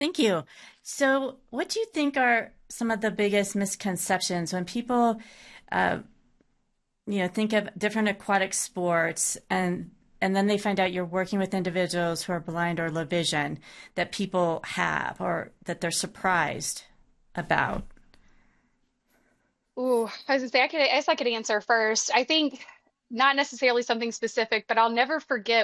Thank you. So, what do you think are some of the biggest misconceptions when people, uh, think of different aquatic sports and then they find out you're working with individuals who are blind or low vision that people have or that they're surprised about? Ooh, I was gonna say I guess I could answer first. I think not necessarily something specific, but I'll never forget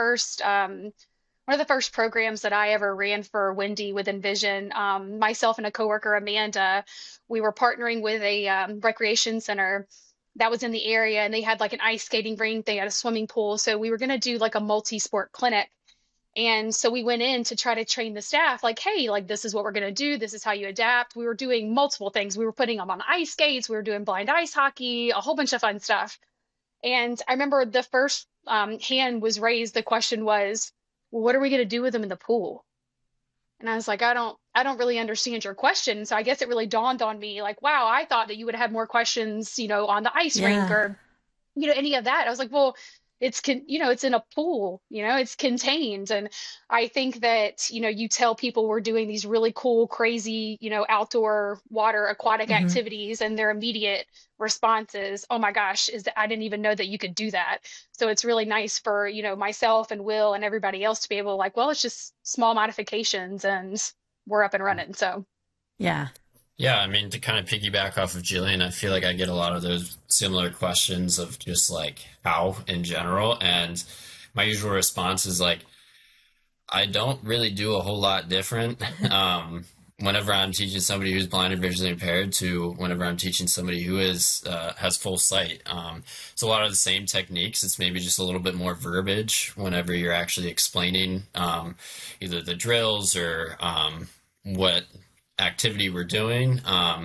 one of the first programs that I ever ran for Wendy with Envision. Myself and a coworker, Amanda, we were partnering with a recreation center that was in the area, and they had like an ice skating rink, they had a swimming pool, so we were gonna do like a multi-sport clinic. And so we went in to try to train the staff, like, hey, like this is what we're going to do. This is how you adapt. We were doing multiple things. We were putting them on ice skates. We were doing blind ice hockey, a whole bunch of fun stuff. And I remember the first hand was raised. The question was, well, what are we going to do with them in the pool? And I was like, I don't really understand your question. So I guess it really dawned on me, like, wow, I thought that you would have had more questions, on the ice rink Yeah. or any of that. I was like, well, it's in a pool, it's contained. And I think that, you tell people we're doing these really cool, crazy, outdoor water aquatic Hmm. activities, and their immediate response is, oh my gosh, is that I didn't even know that you could do that. So it's really nice for, myself and Will and everybody else to be able to like, well, it's just small modifications and we're up and running. So Yeah. Yeah, I mean, to kind of piggyback off of Jillian, I feel like I get a lot of those similar questions of just like how in general. And my usual response is like, I don't really do a whole lot different. Whenever I'm teaching somebody who's blind or visually impaired to whenever I'm teaching somebody who is has full sight. It's a lot of the same techniques. It's maybe just a little bit more verbiage whenever you're actually explaining either the drills or what activity we're doing.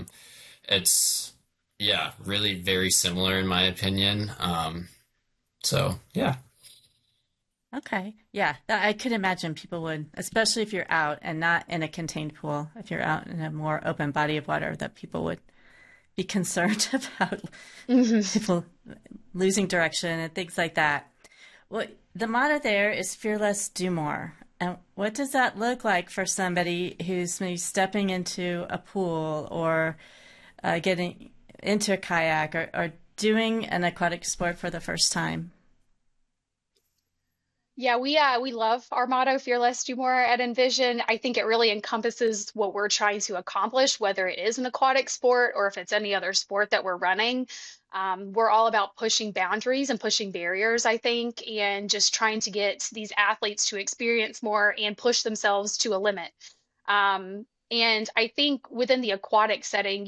It's yeah, really very similar in my opinion. So yeah. Okay. Yeah. I could imagine people would, especially if you're out and not in a contained pool, if you're out in a more open body of water, that people would be concerned about people losing direction and things like that. Well, the motto there is fearless, do more. And what does that look like for somebody who's maybe stepping into a pool or getting into a kayak or doing an aquatic sport for the first time? Yeah, we love our motto, Fearless, Do More at Envision. I think it really encompasses what we're trying to accomplish, whether it is an aquatic sport or if it's any other sport that we're running. We're all about pushing boundaries and pushing barriers, I think, and just trying to get these athletes to experience more and push themselves to a limit. And I think within the aquatic setting,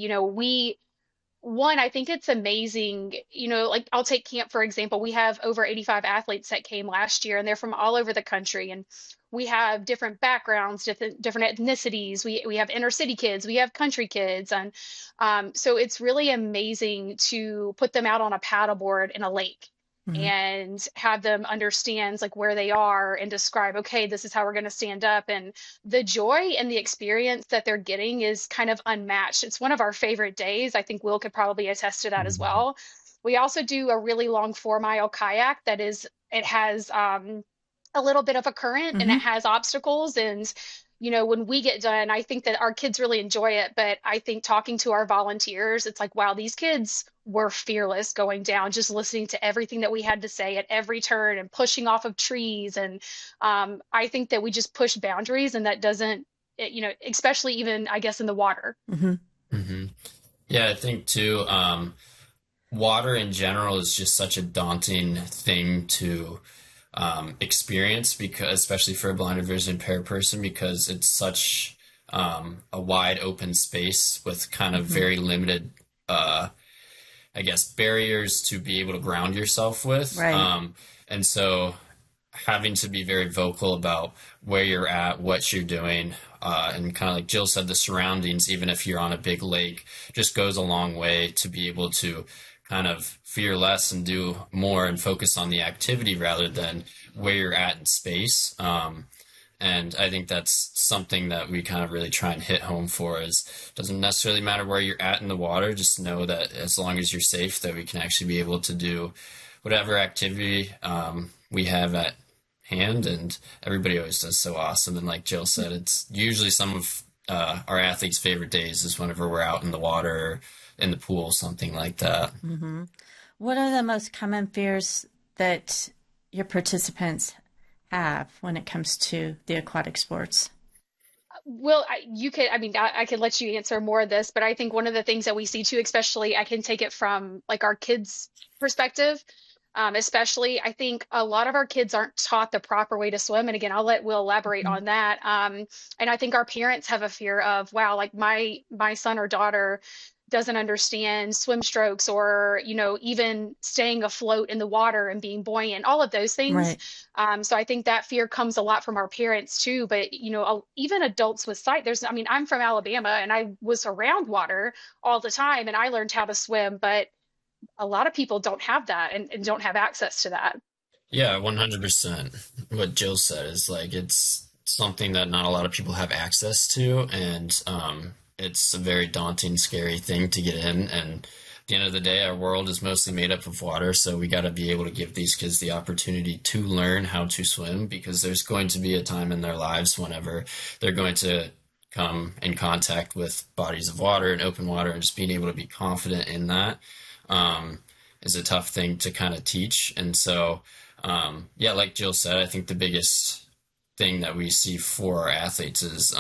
I think it's amazing. Like I'll take camp, for example. We have over 85 athletes that came last year, and they're from all over the country. And we have different backgrounds, different ethnicities. We have inner city kids, we have country kids. And so it's really amazing to put them out on a paddleboard in a lake Hmm. and have them understand like where they are and describe, okay, this is how we're going to stand up. And the joy and the experience that they're getting is kind of unmatched. It's one of our favorite days. I think Will could probably attest to that as Mhm. well. We also do a really long 4 mile kayak it has a little bit of a current and Hmm. it has obstacles. And when we get done, I think that our kids really enjoy it. But I think talking to our volunteers, it's like, wow, these kids were fearless going down, just listening to everything that we had to say at every turn and pushing off of trees. And I think that we just push boundaries, and that doesn't, especially even, I guess, in the water. Hmm. Hmm. Yeah, I think too, water in general is just such a daunting thing to experience because especially for a blind or visually impaired person because it's such a wide open space with kind of Hmm. very limited uh, I guess barriers to be able to ground yourself with. Right. And so having to be very vocal about where you're at, what you're doing, and kind of like Jill said, the surroundings, even if you're on a big lake, just goes a long way to be able to kind of fear less and do more and focus on the activity rather than where you're at in space. And I think that's something that we kind of really try and hit home for is doesn't necessarily matter where you're at in the water, just know that as long as you're safe, that we can actually be able to do whatever activity we have at hand, and everybody always does so awesome. And like Jill said, it's usually some of our athletes' favorite days is whenever we're out in the water or in the pool, something like that. Hmm. What are the most common fears that your participants have when it comes to the aquatic sports? Well, I could let you answer more of this, but I think one of the things that we see too, especially I can take it from like our kids' perspective, especially I think a lot of our kids aren't taught the proper way to swim. And again, I'll let Will elaborate Mhm. on that. And I think our parents have a fear of, wow, like my son or daughter doesn't understand swim strokes or, even staying afloat in the water and being buoyant, all of those things. Right. So I think that fear comes a lot from our parents too. But, even adults with sight, I'm from Alabama and I was around water all the time and I learned how to swim, but a lot of people don't have that and don't have access to that. Yeah, 100%. What Jill said is like it's something that not a lot of people have access to, and it's a very daunting, scary thing to get in. And at the end of the day, our world is mostly made up of water, so we got to be able to give these kids the opportunity to learn how to swim because there's going to be a time in their lives whenever they're going to come in contact with bodies of water and open water, and just being able to be confident in that um, is a tough thing to kind of teach. And so, yeah, like Jill said, I think the biggest thing that we see for our athletes is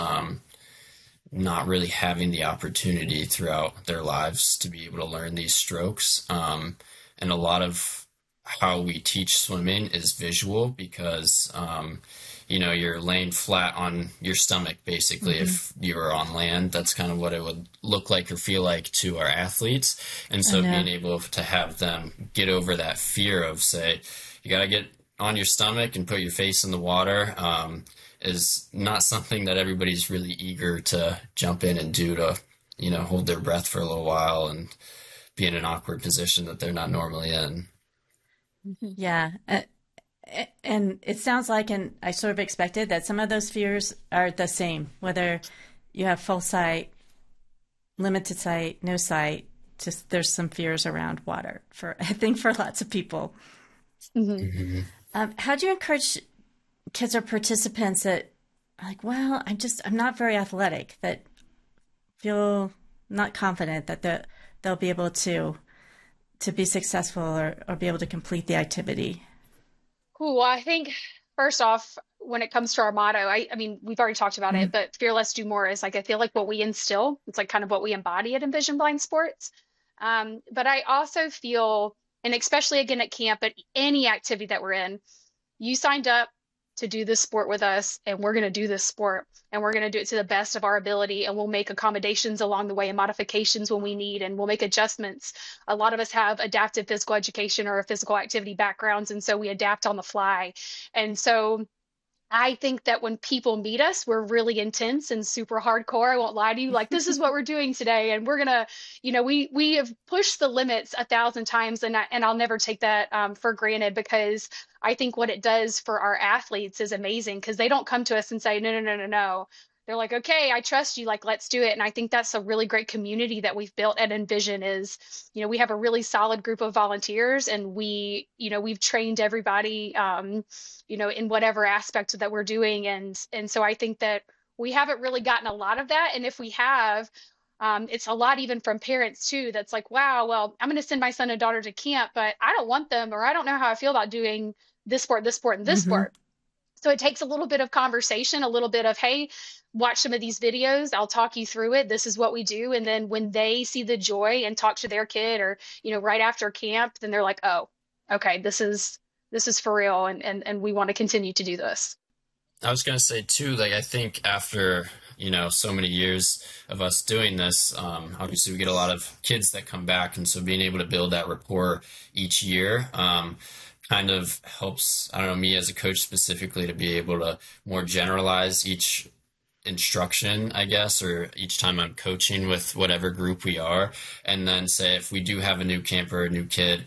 not really having the opportunity throughout their lives to be able to learn these strokes. And a lot of how we teach swimming is visual because, you're laying flat on your stomach, basically. Hmm. If you were on land, that's kind of what it would look like or feel like to our athletes. And I so know. being able to have them get over that fear of, say, you got to get on your stomach and put your face in the water, is not something that everybody's really eager to jump in and do to, hold their breath for a little while and be in an awkward position that they're not normally in. Mhm. Yeah. And it sounds like, and I sort of expected that some of those fears are the same, whether you have full sight, limited sight, no sight, just there's some fears around water for, I think, for lots of people. Mhm. Mhm. How do you encourage kids or participants that are like, well, I'm not very athletic, that feel not confident that they'll be able to be successful or be able to complete the activity? Cool. Well, I think first off, when it comes to our motto, we've already talked about it, Mhm. but fear less, do more is like, I feel like what we instill, it's like kind of what we embody at Envision Blind Sports. But I also feel, and especially again at camp, at any activity that we're in, you signed up to do this sport with us, and we're going to do this sport, and we're going to do it to the best of our ability, and we'll make accommodations along the way and modifications when we need, and we'll make adjustments. A lot of us have adaptive physical education or physical activity backgrounds, and so we adapt on the fly. And so I think that when people meet us, we're really intense and super hardcore. I won't lie to you. Like, this is what we're doing today, and we're gonna, we have pushed the limits 1,000 times, and I'll never take that for granted because I think what it does for our athletes is amazing because they don't come to us and say, no, no, no, no, no. They're like, okay, I trust you. Like, let's do it. And I think that's a really great community that we've built at Envision is, we have a really solid group of volunteers, and we've trained everybody. In whatever aspect that we're doing. And so I think that we haven't really gotten a lot of that. And if we have, it's a lot even from parents too. That's like, wow, well, I'm going to send my son and daughter to camp, but I don't want them, or I don't know how I feel about doing this sport, and this Hmm. sport. So it takes a little bit of conversation, a little bit of, hey, watch some of these videos. I'll talk you through it. This is what we do. And then when they see the joy and talk to their kid or, right after camp, then they're like, oh, okay, this is for real. And we want to continue to do this. I was gonna say too, like I think after so many years of us doing this, obviously we get a lot of kids that come back, and so being able to build that rapport each year, kind of helps. I don't know, me as a coach specifically to be able to more generalize each instruction, I guess, or each time I'm coaching with whatever group we are, and then say if we do have a new camper, a new kid,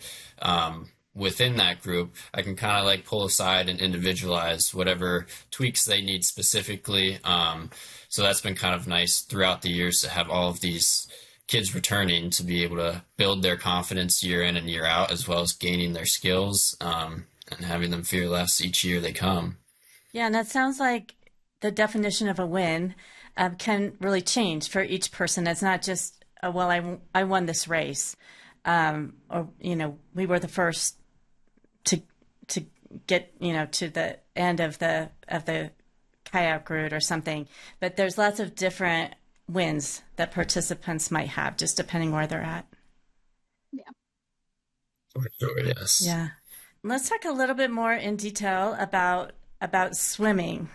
within that group, I can kind of like pull aside and individualize whatever tweaks they need specifically. So that's been kind of nice throughout the years to have all of these kids returning to be able to build their confidence year in and year out, as well as gaining their skills. and having them fear less each year they come. Yeah, and that sounds like the definition of a win can really change for each person. It's not just, well, I won this race, or we were the first to get to the end of the kayak route or something. But there's lots of different wins that participants might have, just depending where they're at. Yeah. For sure, yes. Yeah. Let's talk a little bit more in detail about swimming.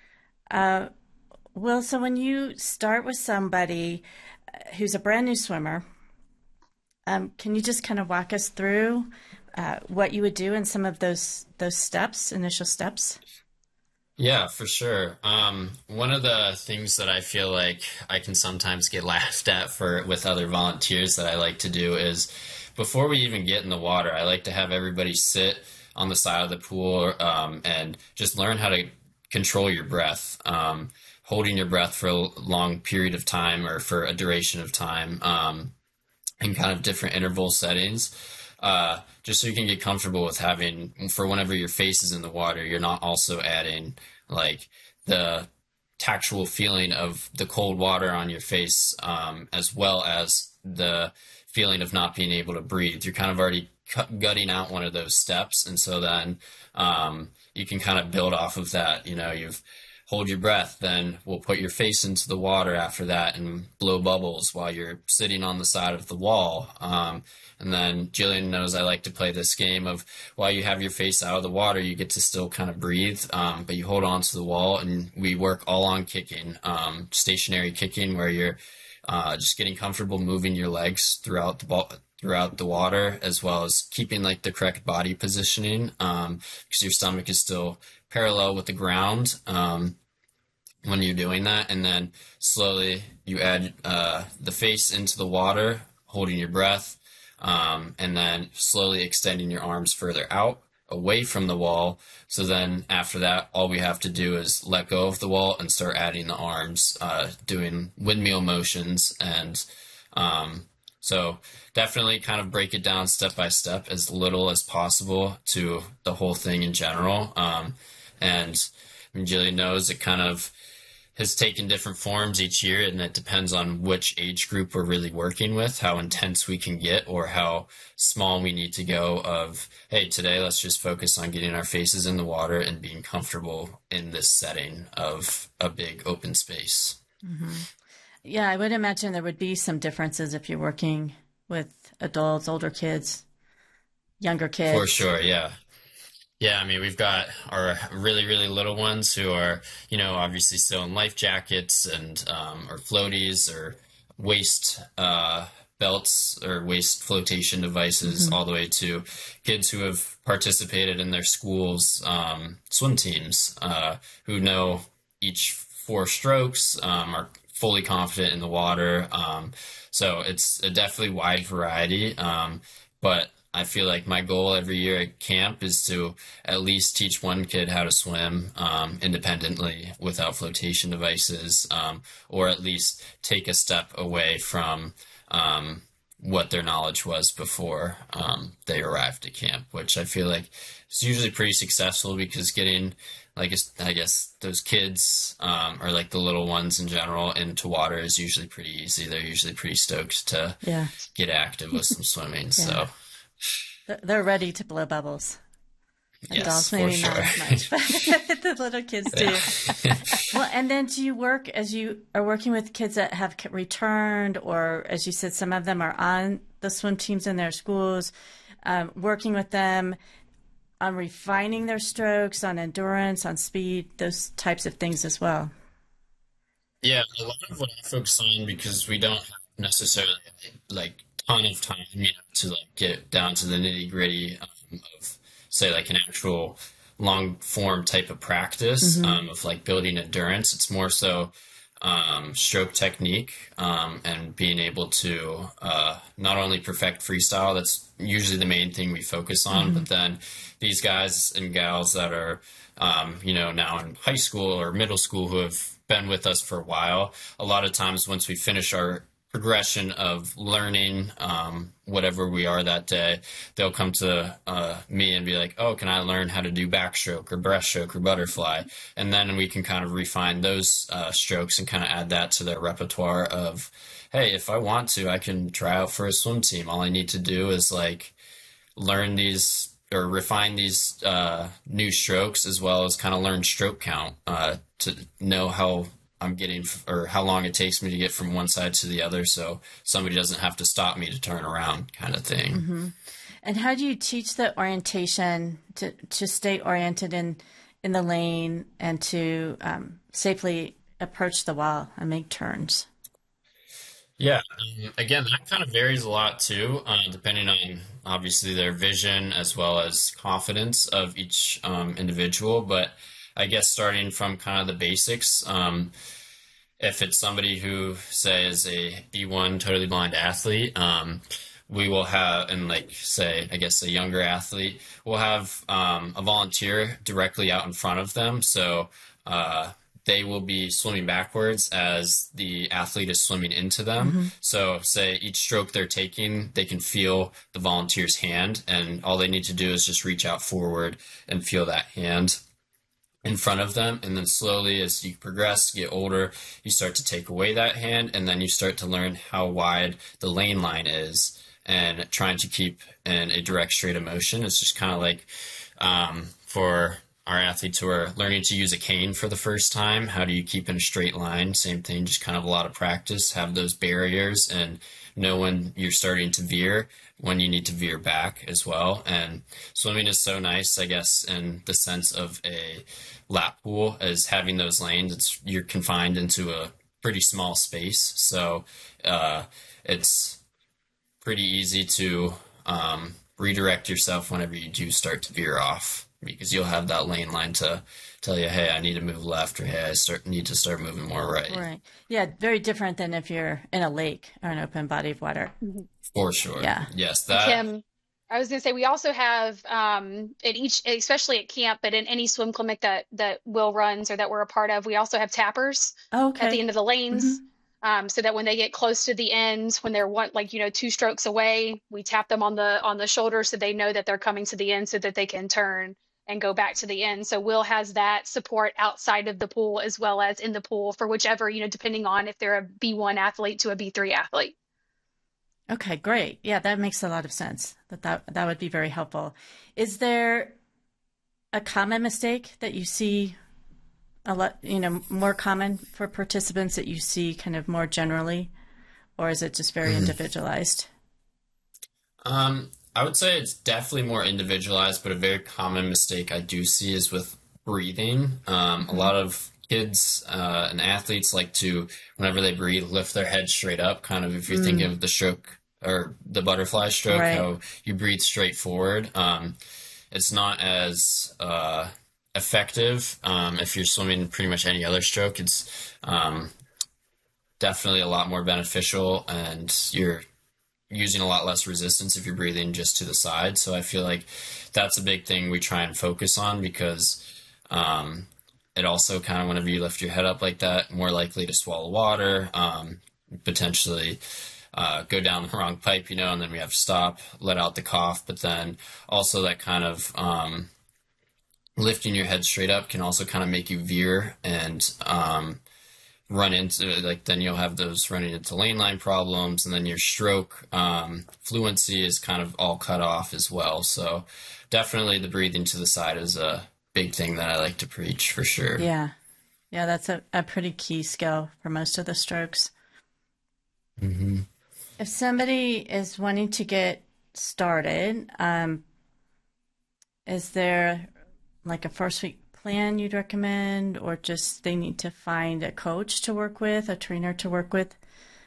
Will, so when you start with somebody who's a brand new swimmer, can you just kind of walk us through what you would do in some of those steps, initial steps? Yeah, for sure. One of the things that I feel like I can sometimes get laughed at with other volunteers that I like to do is before we even get in the water, I like to have everybody sit on the side of the pool and just learn how to control your breath. Holding your breath for a long period of time or for a duration of time in kind of different interval settings. Just so you can get comfortable with having, for whenever your face is in the water, you're not also adding like the tactual feeling of the cold water on your face, as well as the feeling of not being able to breathe. You're kind of already gutting out one of those steps. And so then you can kind of build off of that. You've hold your breath, then we'll put your face into the water after that and blow bubbles while you're sitting on the side of the wall. And then Jillian knows I like to play this game of while you have your face out of the water, you get to still kind of breathe, but you hold on to the wall, and we work all on kicking, stationary kicking, where you're just getting comfortable moving your legs throughout the water, as well as keeping like the correct body positioning, because your stomach is still parallel with the ground when you're doing that. And then slowly you add the face into the water, holding your breath, and then slowly extending your arms further out away from the wall. So then after that, all we have to do is let go of the wall and start adding the arms, doing windmill motions. And so definitely kind of break it down step by step, as little as possible to the whole thing in general. And I mean, Jillian knows it kind of has taken different forms each year, and it depends on which age group we're really working with, how intense we can get, or how small we need to go of, hey, today let's just focus on getting our faces in the water and being comfortable in this setting of a big open space. Mm-hmm. Yeah, I would imagine there would be some differences if you're working with adults, older kids, younger kids. For sure, yeah. Yeah, I mean, we've got our really, really little ones who are, obviously still in life jackets and or floaties or waist belts or waist flotation devices, all the way to kids who have participated in their schools' swim teams, who know each 4 strokes, are fully confident in the water. So it's a definitely wide variety, but I feel like my goal every year at camp is to at least teach one kid how to swim independently without flotation devices, or at least take a step away from what their knowledge was before they arrived at camp, which I feel like is usually pretty successful, because getting, like, I guess those kids, or like the little ones in general, into water is usually pretty easy. They're usually pretty stoked to get active with some swimming. So they're ready to blow bubbles. Yes, Adults maybe for not as much, but the little kids do. Well, and then do you work, as you are working with kids that have returned, or as you said, some of them are on the swim teams in their schools, working with them on refining their strokes, on endurance, on speed, those types of things as well? Yeah, a lot of what I focus on, because we don't necessarily like ton of time, to like get down to the nitty gritty of, say, like an actual long form type of practice, of like building endurance. It's more so stroke technique, and being able to not only perfect freestyle. That's usually the main thing we focus on, but then these guys and gals that are now in high school or middle school, who have been with us for a while, a lot of times once we finish our progression of learning whatever we are that day, they'll come to me and be like, "Oh, can I learn how to do backstroke or breaststroke or butterfly?" And then we can kind of refine those strokes and kind of add that to their repertoire of, "Hey, if I want to, I can try out for a swim team. All I need to do is like learn these." Or refine these new strokes as well as kind of learn stroke count to know how I'm getting or how long it takes me to get from one side to the other so somebody doesn't have to stop me to turn around kind of thing. And how do you teach the orientation to stay oriented in the lane and to safely approach the wall and make turns? Yeah, again, that kind of varies a lot too, depending on obviously their vision as well as confidence of each individual. But I guess starting from kind of the basics, if it's somebody who, say, is a B1 totally blind athlete, we will have, and like say, I guess a younger athlete, we'll have a volunteer directly out in front of them. So they will be swimming backwards as the athlete is swimming into them. So say each stroke they're taking, they can feel the volunteer's hand, and all they need to do is just reach out forward and feel that hand in front of them. And then slowly as you progress, get older, you start to take away that hand, and then you start to learn how wide the lane line is and trying to keep in a direct straight of motion. It's just kind of like for our athletes who are learning to use a cane for the first time, how do you keep in a straight line? Same thing, just kind of a lot of practice, have those barriers and know when you're starting to veer, when you need to veer back as well. And swimming is so nice, I guess, in the sense of a lap pool, as having those lanes, you're confined into a pretty small space. So it's pretty easy to redirect yourself whenever you do start to veer off, because you'll have that lane line to tell you, hey, I need to move left, or hey, need to start moving more right. Right. Yeah, very different than if you're in a lake or an open body of water. For sure. Yeah. Yes, that. Kim, I was going to say, we also have at each, especially at camp, but in any swim clinic that Will runs or that we're a part of, we also have tappers at the end of the lanes. So that when they get close to the end, when they're two strokes away, we tap them on the shoulder so they know that they're coming to the end so that they can turn and go back to the end. So Will has that support outside of the pool as well as in the pool for whichever, depending on if they're a B1 athlete to a B3 athlete. Okay, great. Yeah, that makes a lot of sense. That would be very helpful. Is there a common mistake that you see a lot, more common for participants that you see kind of more generally, or is it just very individualized? I would say it's definitely more individualized, but a very common mistake I do see is with breathing. A lot of kids and athletes like to, whenever they breathe, lift their head straight up, kind of if you're thinking of the stroke or the butterfly stroke, Right. how you breathe straight forward. It's not as effective if you're swimming pretty much any other stroke. It's definitely a lot more beneficial, and you're using a lot less resistance if you're breathing just to the side. So I feel like that's a big thing we try and focus on, because it also kind of, whenever you lift your head up like that, more likely to swallow water, potentially go down the wrong pipe, and then we have to stop, let out the cough. But then also that kind of lifting your head straight up can also kind of make you veer and run into, then you'll have those running into lane line problems, and then your stroke fluency is kind of all cut off as well. So definitely the breathing to the side is a big thing that I like to preach, for sure. Yeah. Yeah, that's a pretty key skill for most of the strokes. If somebody is wanting to get started, is there like a first week plan you'd recommend, or just they need to find a coach to work with, a trainer to work with,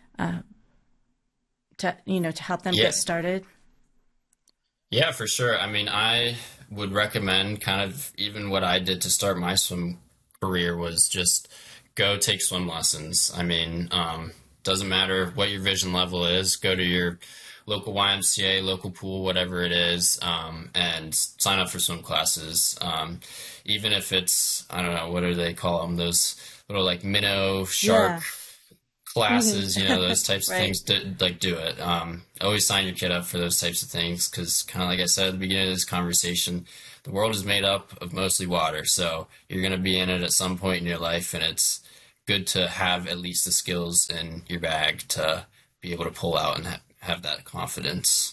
to help them get started? Yeah, for sure. I mean, I would recommend kind of even what I did to start my swim career was just go take swim lessons. I mean, doesn't matter what your vision level is, go to your local YMCA, local pool, whatever it is, and sign up for swim classes. Even if it's, I don't know, what do they call them? Those little like minnow shark classes, those types of Right. things, do it. Always sign your kid up for those types of things because, kind of like I said at the beginning of this conversation, the world is made up of mostly water. So you're going to be in it at some point in your life, and it's good to have at least the skills in your bag to be able to pull out and have that confidence.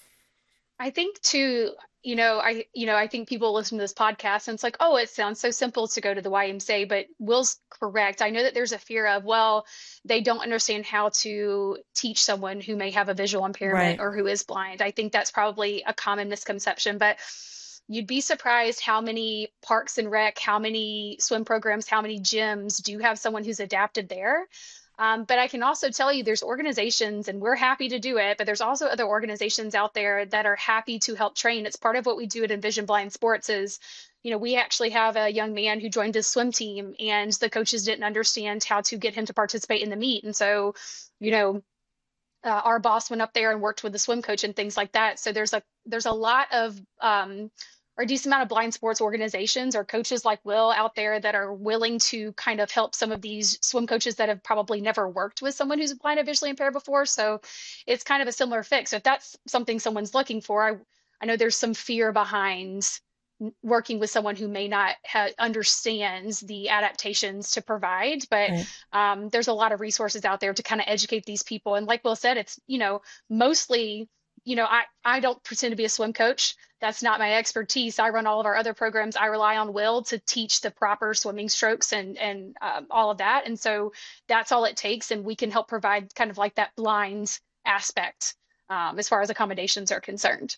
I think too, I think people listen to this podcast and it's like, oh, it sounds so simple to go to the YMCA, but Will's correct. I know that there's a fear of, well, they don't understand how to teach someone who may have a visual impairment Right. or who is blind. I think that's probably a common misconception, but you'd be surprised how many parks and rec, how many swim programs, how many gyms do have someone who's adapted there. But I can also tell you there's organizations, and we're happy to do it, but there's also other organizations out there that are happy to help train. It's part of what we do at Envision Blind Sports is, we actually have a young man who joined his swim team and the coaches didn't understand how to get him to participate in the meet. And so, you know, our boss went up there and worked with the swim coach and things like that. So there's a lot of or a decent amount of blind sports organizations or coaches like Will out there that are willing to kind of help some of these swim coaches that have probably never worked with someone who's blind or visually impaired before. So it's kind of a similar fix. So if that's something someone's looking for, I know there's some fear behind working with someone who may not understands the adaptations to provide, but Right. there's a lot of resources out there to kind of educate these people. And like Will said, it's, mostly, I don't pretend to be a swim coach. That's not my expertise. I run all of our other programs. I rely on Will to teach the proper swimming strokes and all of that. And so that's all it takes. And we can help provide kind of like that blind aspect as far as accommodations are concerned.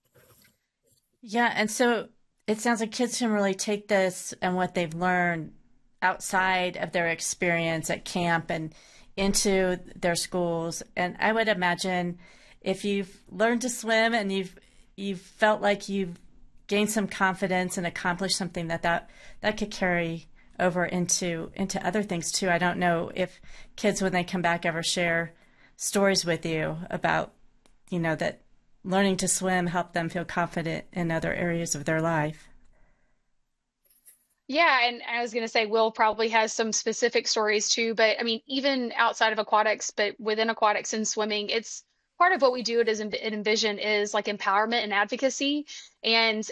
Yeah, and so it sounds like kids can really take this and what they've learned outside of their experience at camp and into their schools. And I would imagine if you've learned to swim and you've felt like you've gained some confidence and accomplished something that could carry over into other things too. I don't know if kids when they come back ever share stories with you about, that learning to swim helped them feel confident in other areas of their life. Yeah, and I was going to say Will probably has some specific stories too, but I mean, even outside of aquatics, but within aquatics and swimming, it's part of what we do at Envision is like empowerment and advocacy. And,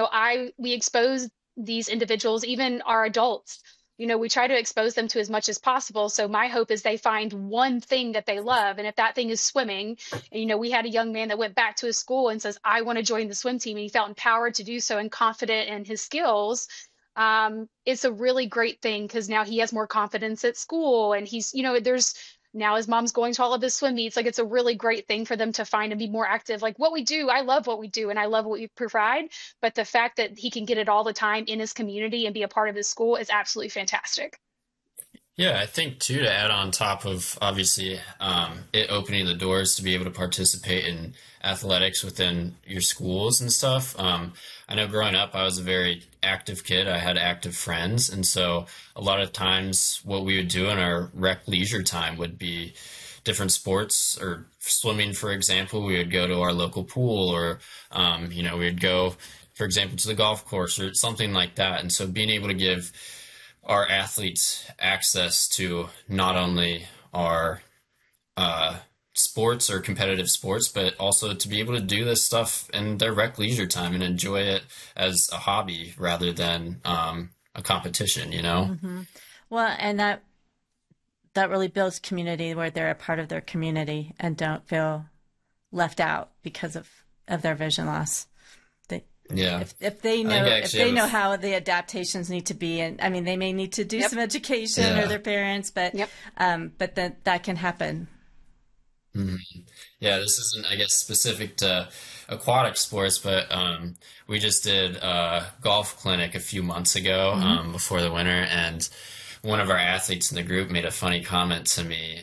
we expose these individuals, even our adults, we try to expose them to as much as possible. So my hope is they find one thing that they love. And if that thing is swimming, and, we had a young man that went back to his school and says, I want to join the swim team. And he felt empowered to do so and confident in his skills. It's a really great thing because now he has more confidence at school and he's, there's now his mom's going to all of his swim meets. Like it's a really great thing for them to find and be more active. Like what we do, I love what we do and I love what we provide. But the fact that he can get it all the time in his community and be a part of his school is absolutely fantastic. Yeah, I think too, to add on top of obviously it opening the doors to be able to participate in athletics within your schools and stuff. I know growing up, I was a very active kid. I had active friends. And so a lot of times what we would do in our rec leisure time would be different sports or swimming, for example. We would go to our local pool or, we'd go, for example, to the golf course or something like that. And so being able to give our athletes access to not only our sports or competitive sports, but also to be able to do this stuff in their rec leisure time and enjoy it as a hobby rather than a competition. Mm-hmm. Well, and that really builds community where they're a part of their community and don't feel left out because of their vision loss. Yeah. If they know how the adaptations need to be, and I mean they may need to do some education or their parents, but that can happen. Mm-hmm. Yeah, this isn't, I guess, specific to aquatic sports, but we just did a golf clinic a few months ago before the winter, and one of our athletes in the group made a funny comment to me.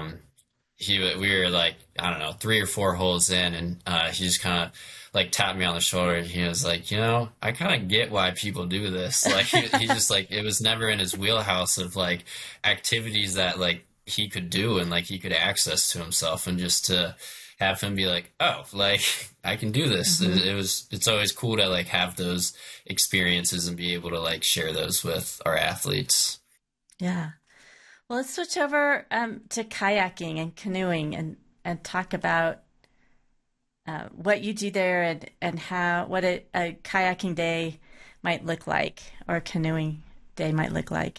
We were like, I don't know, 3 or 4 holes in, and he just kind of like tapped me on the shoulder and he was like, I kind of get why people do this. Like he just like, it was never in his wheelhouse of like activities that like he could do and like he could access to himself, and just to have him be like, oh, like I can do this. It's always cool to like have those experiences and be able to like share those with our athletes. Yeah. Well, let's switch over to kayaking and canoeing and talk about what you do there and how what a kayaking day might look like or a canoeing day might look like.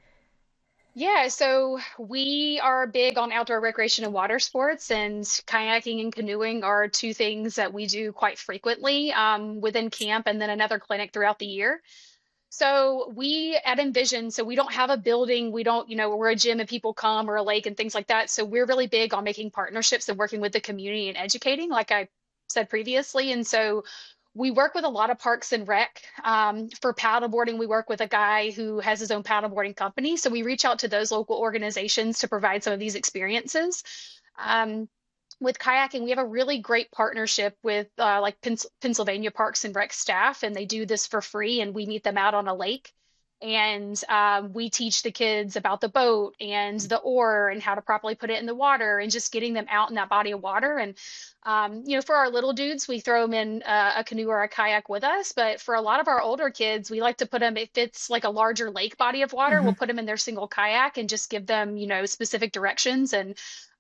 Yeah, so we are big on outdoor recreation and water sports, and kayaking and canoeing are two things that we do quite frequently within camp and then another clinic throughout the year. So we at Envision, so we don't have a building, we don't, we're a gym and people come or a lake and things like that. So we're really big on making partnerships and working with the community and educating, like I said previously. And so we work with a lot of parks and rec. For paddleboarding, we work with a guy who has his own paddleboarding company. So we reach out to those local organizations to provide some of these experiences. Um, with kayaking, we have a really great partnership with like Pennsylvania Parks and Rec staff, and they do this for free. And we meet them out on a lake, and we teach the kids about the boat and the oar and how to properly put it in the water, and just getting them out in that body of water. And for our little dudes, we throw them in a canoe or a kayak with us. But for a lot of our older kids, we like to put them, if it's like a larger lake body of water, we'll Hmm. put them in their single kayak and just give them, specific directions and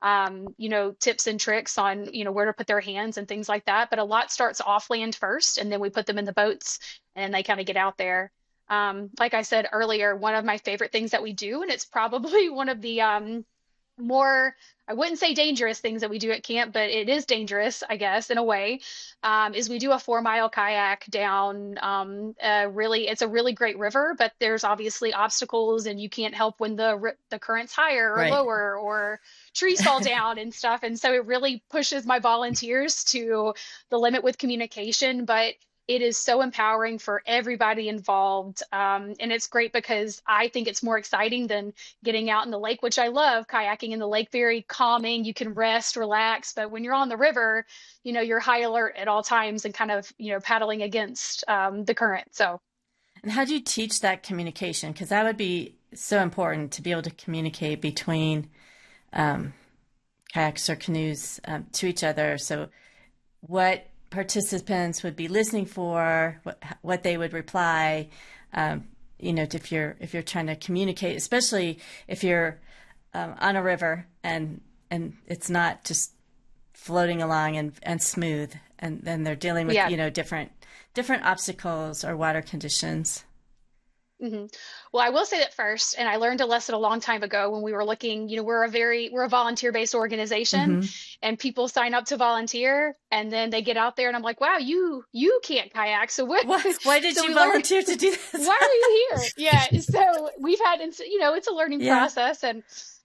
tips and tricks on, where to put their hands and things like that. But a lot starts off land first, and then we put them in the boats and they kind of get out there. Like I said earlier, one of my favorite things that we do, and it's probably one of the more, I wouldn't say dangerous things that we do at camp, but it is dangerous, I guess, in a way, is we do a 4 mile kayak down it's a really great river, but there's obviously obstacles and you can't help when the current's higher or Right. lower or trees fall down and stuff. And so it really pushes my volunteers to the limit with communication, but it is so empowering for everybody involved. And it's great because I think it's more exciting than getting out in the lake, which I love. Kayaking in the lake, very calming. You can rest, relax. But when you're on the river, you're high alert at all times and kind of, paddling against the current. So, And how do you teach that communication? Because that would be so important to be able to communicate between um, kayaks or canoes to each other. So, what participants would be listening for, what they would reply. Um, if you're trying to communicate, especially if you're on a river and it's not just floating along and smooth, and then they're dealing with yeah. different obstacles or water conditions. hmm Well, I will say that first, and I learned a lesson a long time ago when we were looking, we're a volunteer-based organization, Hmm. and people sign up to volunteer and then they get out there and I'm like, wow, you can't kayak. So what Why did so you we learned, volunteer to do this? why are you here? Yeah. So we've had, it's a learning Yeah. process. And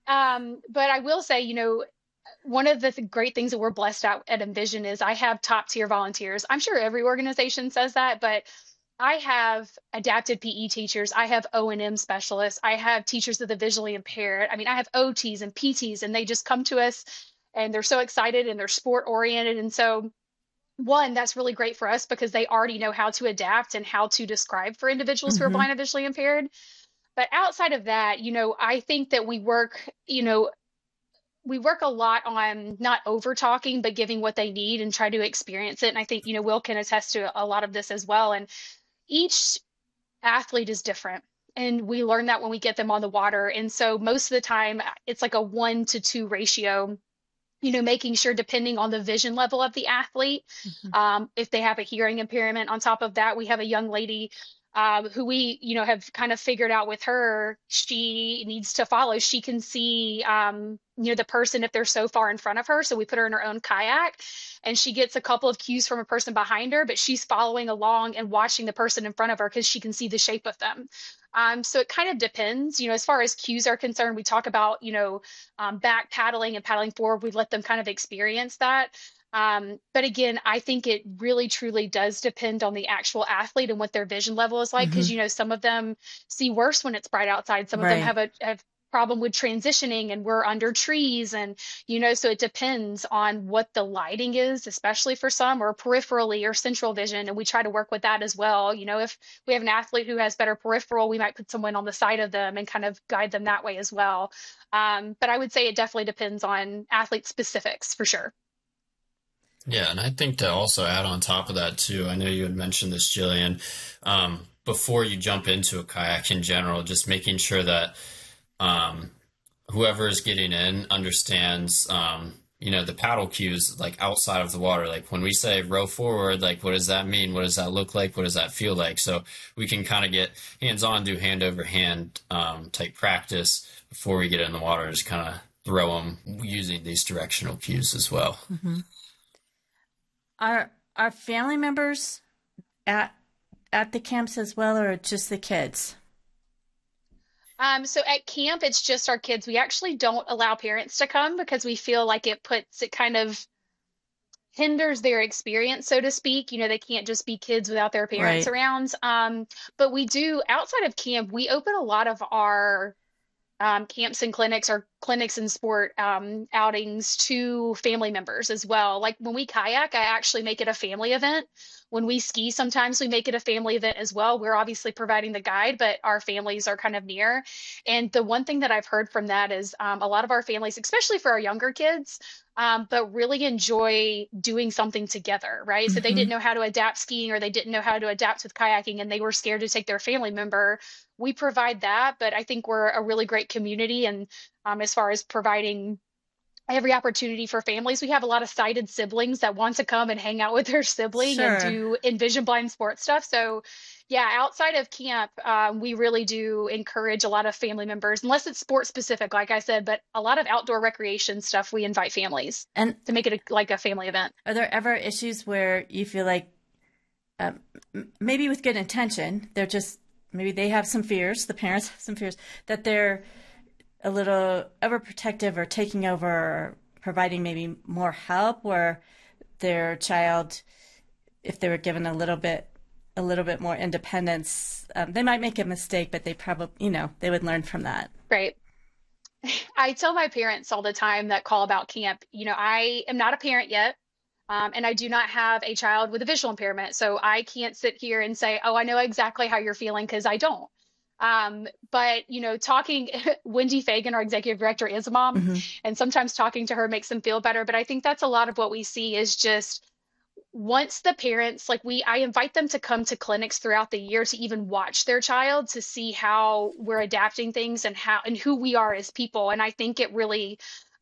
but I will say, one of the great things that we're blessed at Envision is I have top tier volunteers. I'm sure every organization says that, but I have adapted PE teachers. I have O&M specialists. I have teachers of the visually impaired. I mean, I have OTs and PTs, and they just come to us and they're so excited and they're sport oriented. And so, one, that's really great for us because they already know how to adapt and how to describe for individuals who are Hmm. blind and visually impaired. But outside of that, I think that we work a lot on not over talking, but giving what they need and try to experience it. And I think, Will can attest to a lot of this as well. And each athlete is different. And we learn that when we get them on the water. And so most of the time, it's like a 1-to-2 ratio, making sure depending on the vision level of the athlete, Hmm. if they have a hearing impairment. On top of that, we have a young lady who we, have kind of figured out with her, she needs to follow. She can see, the person if they're so far in front of her. So we put her in her own kayak and she gets a couple of cues from a person behind her, but she's following along and watching the person in front of her because she can see the shape of them. So it kind of depends, as far as cues are concerned, we talk about, back paddling and paddling forward. We let them kind of experience that. But again, I think it really truly does depend on the actual athlete and what their vision level is like. Hmm. Because, some of them see worse when it's bright outside. Some of them Right. have problem with transitioning and we're under trees and so it depends on what the lighting is, especially for some, or peripherally or central vision, and we try to work with that as well. If we have an athlete who has better peripheral, we might put someone on the side of them and kind of guide them that way as well. But I would say it definitely depends on athlete specifics for sure. Yeah, and I think to also add on top of that too, I know you had mentioned this, Jillian, before you jump into a kayak in general, just making sure that um, whoever is getting in understands, the paddle cues like outside of the water. Like when we say row forward, like what does that mean? What does that look like? What does that feel like? So we can kind of get hands-on, do hand over hand type practice before we get in the water. Just kind of throw them using these directional cues as well. Mm-hmm. Are family members at the camps as well, or just the kids? So at camp, it's just our kids. We actually don't allow parents to come because we feel like it kind of hinders their experience, so to speak. They can't just be kids without their parents Right. around. But we do, outside of camp, we open a lot of our camps and clinics or clinics and sport outings to family members as well. Like when we kayak, I actually make it a family event. When we ski, sometimes we make it a family event as well. We're obviously providing the guide, but our families are kind of near. And the one thing that I've heard from that is a lot of our families, especially for our younger kids, but really enjoy doing something together, right? So they Mm-hmm. didn't know how to adapt skiing or they didn't know how to adapt with kayaking and they were scared to take their family member. We provide that, but I think we're a really great community. And as far as providing every opportunity for families, we have a lot of sighted siblings that want to come and hang out with their sibling and Sure. do envision blind sports stuff. So, yeah, outside of camp, we really do encourage a lot of family members, unless it's sport specific, like I said, but a lot of outdoor recreation stuff, we invite families And to make it like a family event. are there ever issues where you feel like maybe with good intention, they're just maybe they have some fears, the parents have some fears that they're a little overprotective or taking over or providing maybe more help where their child, if they were given a little bit more independence, they might make a mistake, but they probably, they would learn from that. Right. I tell my parents all the time that call about camp, I am not a parent yet. And I do not have a child with a visual impairment. So I can't sit here and say, oh, I know exactly how you're feeling because I don't. But, talking, Wendy Fagan, our executive director, is a mom. Mm-hmm. And sometimes talking to her makes them feel better. But I think that's a lot of what we see is just once the parents, like I invite them to come to clinics throughout the year to even watch their child to see how we're adapting things and who we are as people. And I think it really,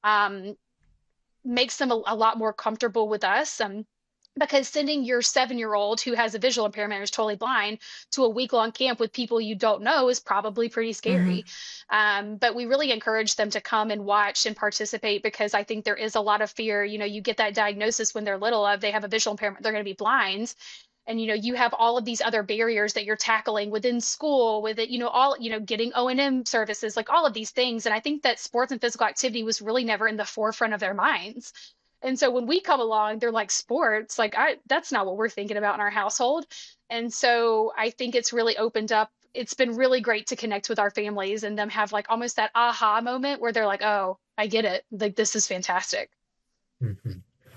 makes them a lot more comfortable with us. Because sending your 7-year-old who has a visual impairment or is totally blind to a week-long camp with people you don't know is probably pretty Mm-hmm. scary. But we really encourage them to come and watch and participate because I think there is a lot of fear. You get that diagnosis when they're little of they have a visual impairment, they're going to be blind. And you have all of these other barriers that you're tackling within school with it, all getting O&M services, like all of these things. And I think that sports and physical activity was really never in the forefront of their minds. And so when we come along, they're like sports, like that's not what we're thinking about in our household. And so I think it's really opened up. It's been really great to connect with our families and them have like almost that aha moment where they're like, oh, I get it. Like this is fantastic. Mm-hmm.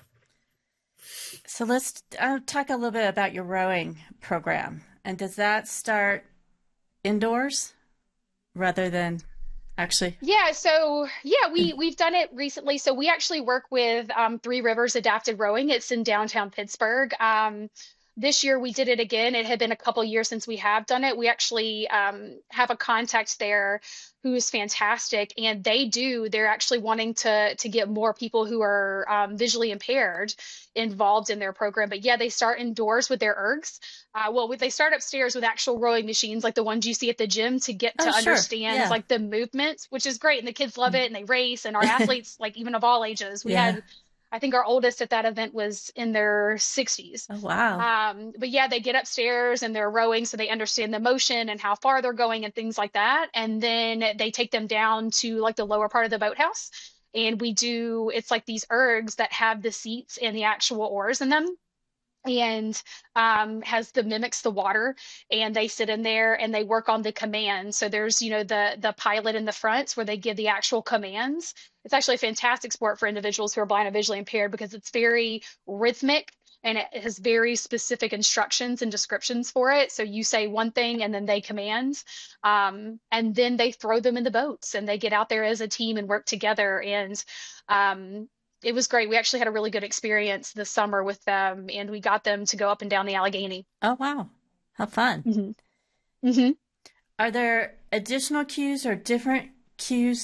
So let's talk a little bit about your rowing program. And does that start indoors rather than actually? Yeah, so yeah, we've done it recently. So we actually work with Three Rivers Adapted Rowing. It's in downtown Pittsburgh. This year we did it again. It had been a couple years since we have done it. We actually have a contact there who is fantastic, and they're actually wanting to get more people who are visually impaired involved in their program. But yeah, they start indoors with their ergs. They start upstairs with actual rowing machines like the ones you see at the gym to get to Oh, sure. understand Yeah. like the movements, which is great. And the kids love it and they race, and our athletes, like even of all ages, we Yeah. had, I think our oldest at that event was in their 60s. Oh, wow. But yeah, they get upstairs and they're rowing so they understand the motion and how far they're going and things like that. And then they take them down to like the lower part of the boathouse. And it's like these ergs that have the seats and the actual oars in them and mimics the water, and they sit in there and they work on the commands. So there's the pilot in the front where they give the actual commands. It's actually a fantastic sport for individuals who are blind and visually impaired because it's very rhythmic and it has very specific instructions and descriptions for it. So you say one thing and then they command, and then they throw them in the boats and they get out there as a team and work together. And it was great. We actually had a really good experience this summer with them, and we got them to go up and down the Allegheny. Oh, wow. How fun. Mm-hmm. Mm-hmm. Are there additional cues or different cues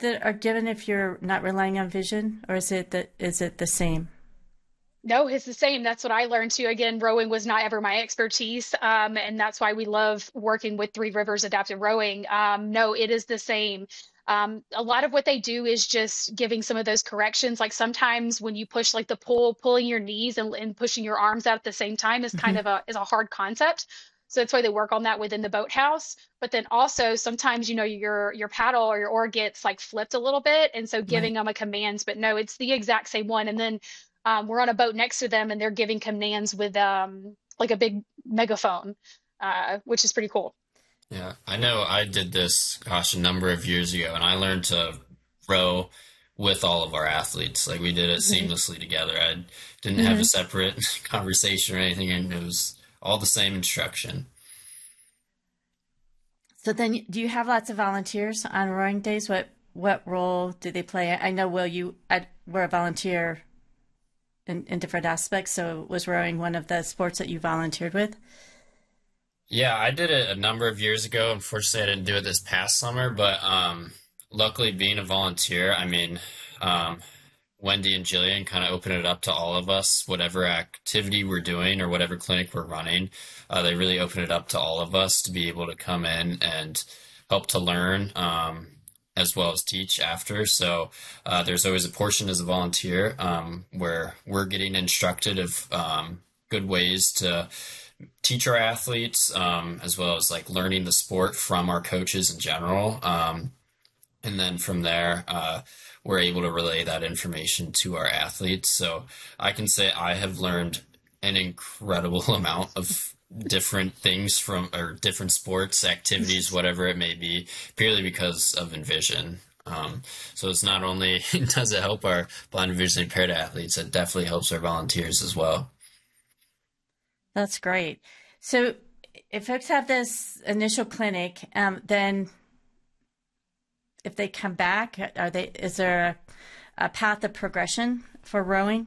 that are given if you're not relying on vision, or is it the same? No, it's the same. That's what I learned too. Again, rowing was not ever my expertise. And that's why we love working with Three Rivers Adaptive Rowing. No, it is the same. A lot of what they do is just giving some of those corrections. Like sometimes when you push like the pull, pulling your knees and pushing your arms out at the same time is kind Hmm. of a hard concept. So that's why they work on that within the boathouse. But then also sometimes, your paddle or your oar gets like flipped a little bit. And so Right. giving them a commands, but no, it's the exact same one. And then we're on a boat next to them and they're giving commands with like a big megaphone, which is pretty cool. Yeah, I know I did this, gosh, a number of years ago, and I learned to row with all of our athletes. Like we did it Hmm. seamlessly together. I didn't have a Hmm. separate conversation or anything, and it was all the same instruction. So then, do you have lots of volunteers on rowing days? What role do they play? I know, Will, were a volunteer in different aspects. So was rowing one of the sports that you volunteered with? Yeah, I did it a number of years ago. Unfortunately, I didn't do it this past summer, but luckily, being a volunteer, I mean, um, Wendy and Jillian kind of open it up to all of us, whatever activity we're doing or whatever clinic we're running. They really open it up to all of us to be able to come in and help to learn, as well as teach after. So there's always a portion as a volunteer where we're getting instructed of good ways to teach our athletes, as well as like learning the sport from our coaches in general. And then from there, we're able to relay that information to our athletes. So I can say I have learned an incredible amount of different things from, or different sports, activities, whatever it may be, purely because of Envision. So it's not only does it help our blind and visually impaired athletes, it definitely helps our volunteers as well. That's great. So if folks have this initial clinic, then if they come back, is there a path of progression for rowing?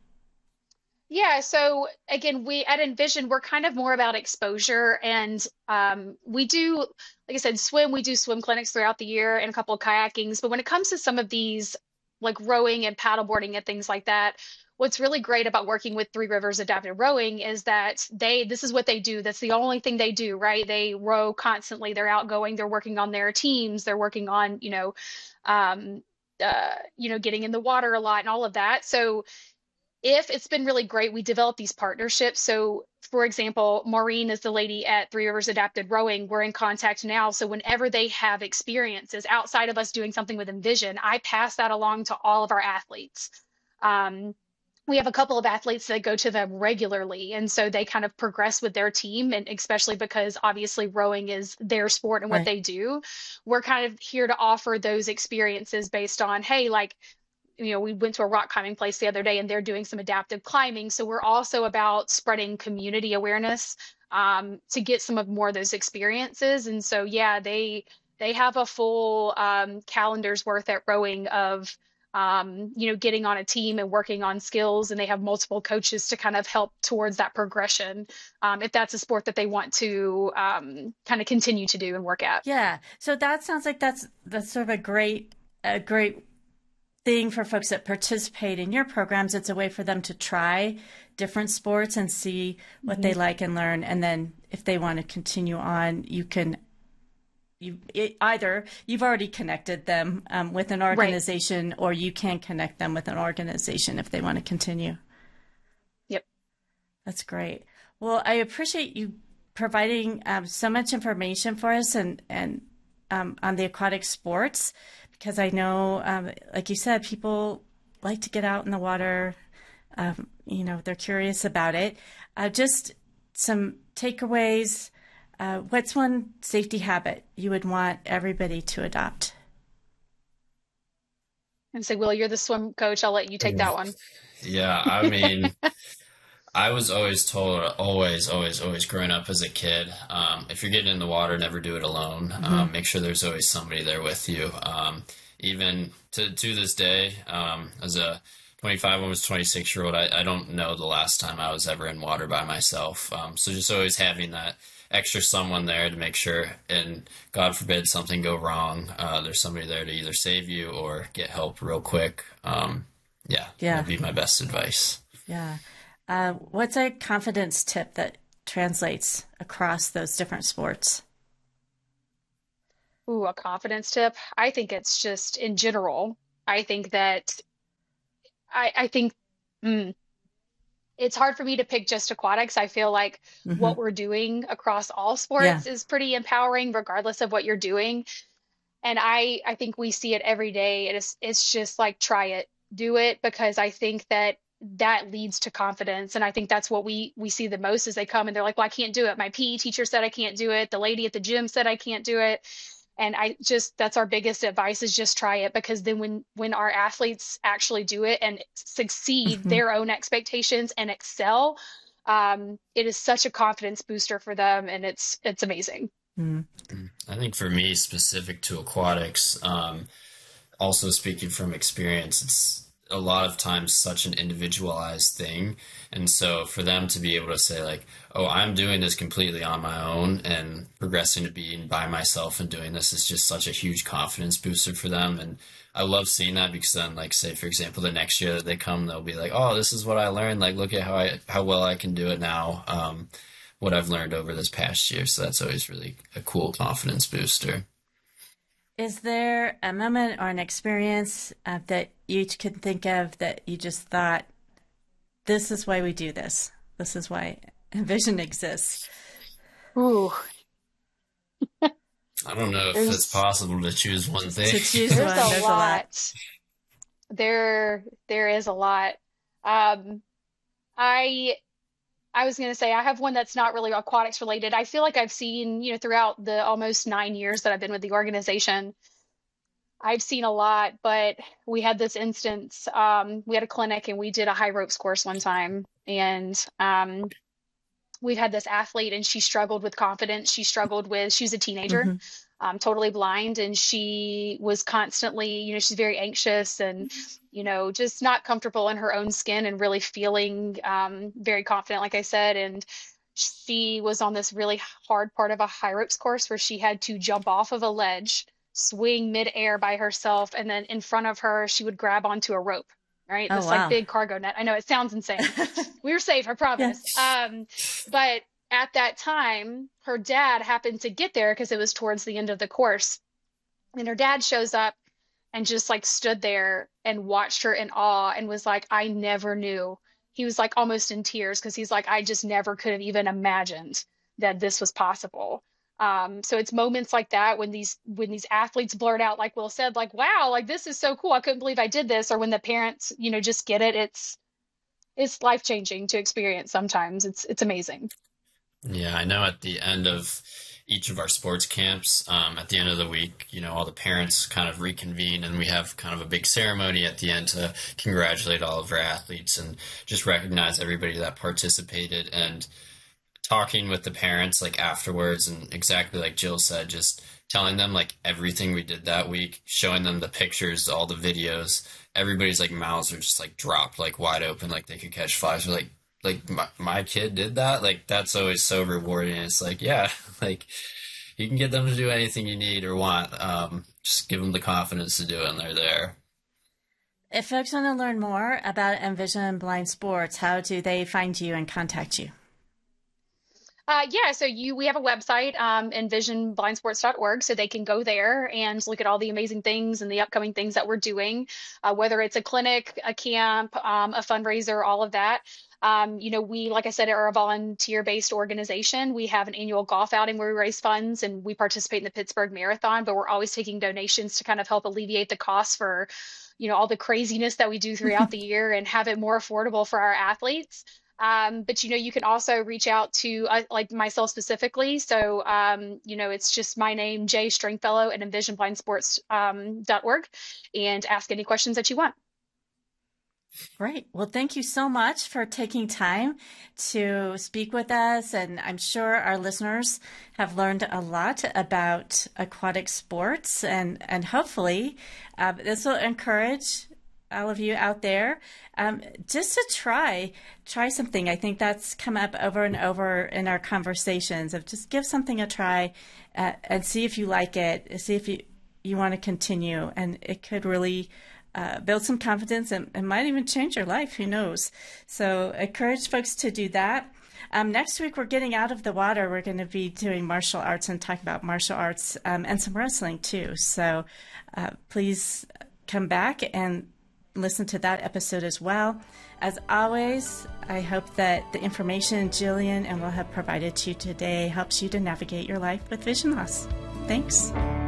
Yeah, so again, we at Envision, we're kind of more about exposure and we do, like I said, swim, we do swim clinics throughout the year and a couple of kayakings. But when it comes to some of these like rowing and paddleboarding and things like that, what's really great about working with Three Rivers Adaptive Rowing is that this is what they do. That's the only thing they do, right? They row constantly. They're outgoing, they're working on their teams, they're working on, um, getting in the water a lot and all of that. So if it's been really great, we develop these partnerships. So, for example, Maureen is the lady at Three Rivers Adapted Rowing. We're in contact now. So, whenever they have experiences outside of us doing something with Envision, I pass that along to all of our athletes. Um, we have a couple of athletes that go to them regularly. And so they kind of progress with their team. And especially because obviously rowing is their sport and what Right. they do, we're kind of here to offer those experiences based on, hey, like, we went to a rock climbing place the other day and they're doing some adaptive climbing. So we're also about spreading community awareness to get some of more of those experiences. And so, yeah, they have a full calendar's worth at rowing of, getting on a team and working on skills. And they have multiple coaches to kind of help towards that progression if that's a sport that they want to kind of continue to do and work at. Yeah. So that sounds like that's sort of a great thing for folks that participate in your programs. It's a way for them to try different sports and see what they Mhm. like and learn. And then if they want to continue on, either you've already connected them with an Right. organization, or you can connect them with an organization if they want to continue. Yep. That's great. Well, I appreciate you providing so much information for us and on the aquatic sports, because I know, like you said, people like to get out in the water. They're curious about it. Just some takeaways. What's one safety habit you would want everybody to adopt? And say, Will, you're the swim coach. I'll let you take that one. Yeah, I mean, I was always told, always, always, always growing up as a kid, if you're getting in the water, never do it alone. Hmm. Make sure there's always somebody there with you. Even to this day, as a 25, almost 26-year-old, I don't know the last time I was ever in water by myself. So just always having that extra someone there to make sure, and God forbid something go wrong, there's somebody there to either save you or get help real quick. Yeah, Yeah. that'd be my best advice. Yeah. What's a confidence tip that translates across those different sports? Ooh, a confidence tip. I think it's just in general. I think that I think mm, it's hard for me to pick just aquatics. I feel like what Hmm. we're doing across all Yeah. sports is pretty empowering, regardless of what you're doing. And I think we see it every day. It's just like try it, do it, because I think that that leads to confidence. And I think that's what we see the most as they come and they're like, well, I can't do it. My PE teacher said I can't do it. The lady at the gym said I can't do it. And I just that's our biggest advice is just try it, because then when our athletes actually do it and succeed Hmm. their own expectations and excel, it is such a confidence booster for them, and it's amazing. Mm. I think for me, specific to aquatics, also speaking from experience, it's a lot of times such an individualized thing. And so for them to be able to say, like, oh, I'm doing this completely on my own and progressing to being by myself and doing this is just such a huge confidence booster for them. And I love seeing that because then, like, say, for example, the next year that they come, they'll be like, oh, this is what I learned. Like, look at how well I can do it now. What I've learned over this past year. So that's always really a cool confidence booster. Is there a moment or an experience that you can think of that you just thought, this is why we do this? This is why Envision exists. Ooh, I don't know if it's there's possible to choose one thing. To choose there's one, a there's a lot. lot. There is a lot. Um, I I was going to say I have one that's not really aquatics related. I feel like I've seen, throughout the almost 9 years that I've been with the organization, I've seen a lot, but we had this instance. We had a clinic and we did a high ropes course one time, and we had this athlete and she struggled with confidence. She was a teenager, Hmm. totally blind, and she was constantly, she's very anxious and, just not comfortable in her own skin and really feeling very confident, like I said. And she was on this really hard part of a high ropes course where she had to jump off of a ledge, swing midair by herself, and then in front of her, she would grab onto a rope. Right, Oh, this like wow. big cargo net. I know it sounds insane. We were safe, I Yeah. promise. But at that time, her dad happened to get there because it was towards the end of the course. And her dad shows up and just like stood there and watched her in awe and was like, I never knew. He was like almost in tears because he's like, I just never could have even imagined that this was possible. So it's moments like that when these athletes blurt out, like Will said, like, wow, like this is so cool. I couldn't believe I did this. Or when the parents, just get it. It's life changing to experience sometimes. It's amazing. Yeah, I know at the end of each of our sports camps, at the end of the week, all the parents kind of reconvene and we have kind of a big ceremony at the end to congratulate all of our athletes and just recognize everybody that participated. And talking with the parents like afterwards and exactly like Jill said, just telling them like everything we did that week, showing them the pictures, all the videos, everybody's like mouths are just like dropped like wide open, like they could catch flies. We're like my kid did that. Like that's always so rewarding. It's like, yeah, like you can get them to do anything you need or want. Just give them the confidence to do it and they're there. If folks want to learn more about Envision Blind Sports, how do they find you and contact you? Yeah, so we have a website, envisionblindsports.org, so they can go there and look at all the amazing things and the upcoming things that we're doing, whether it's a clinic, a camp, a fundraiser, all of that. We, like I said, are a volunteer-based organization. We have an annual golf outing where we raise funds and we participate in the Pittsburgh Marathon, but we're always taking donations to kind of help alleviate the costs for, all the craziness that we do throughout the year and have it more affordable for our athletes. But you can also reach out to like myself specifically. So it's just my name, Jay Stringfellow at envisionblindsports.org, and ask any questions that you want. Great. Well, thank you so much for taking time to speak with us. And I'm sure our listeners have learned a lot about aquatic sports and hopefully this will encourage all of you out there, just to try something. I think that's come up over and over in our conversations of just give something a try and see if you like it, see if you want to continue. And it could really build some confidence and might even change your life. Who knows? So encourage folks to do that. Next week, we're getting out of the water. We're going to be doing martial arts and talk about martial arts and some wrestling too. So please come back and listen to that episode as well. As always, I hope that the information Jillian and Will have provided to you today helps you to navigate your life with vision loss. Thanks.